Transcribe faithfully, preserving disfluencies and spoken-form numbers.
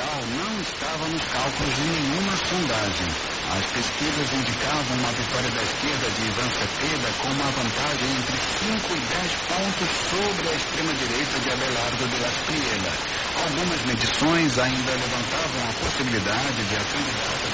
eleitoral não estava nos cálculos de nenhuma sondagem. As pesquisas indicavam uma vitória da esquerda de Ivan Cepeda com uma vantagem entre cinco e dez pontos sobre a extrema-direita de Abelardo de Las Priela. Algumas medições ainda levantavam a possibilidade de a candidata